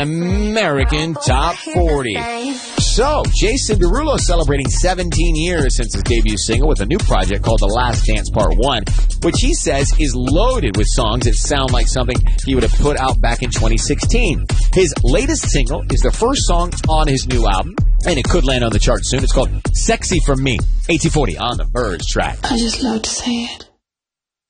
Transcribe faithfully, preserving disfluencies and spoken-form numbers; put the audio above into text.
American Top forty. So, Jason Derulo celebrating seventeen years since his debut single with a new project called The Last Dance Part one, which he says is loaded with songs that sound like something he would have put out back in twenty sixteen. His latest single is the first song on his new album, and it could land on the chart soon. It's called Sexy For Me. eighteen forty on the Verge track. I just love to say it.